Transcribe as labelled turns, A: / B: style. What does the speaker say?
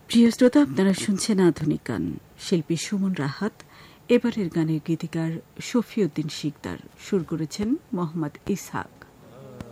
A: প্রিয় শ্রোতা, আপনারা শুনছেন আধুনিক গান। শিল্পী সুমন রাহাত, এবারের গানের গীতিকার শফিউদ্দিন শিকদার, সুর করেছেন মোহাম্মদ ইসহাক।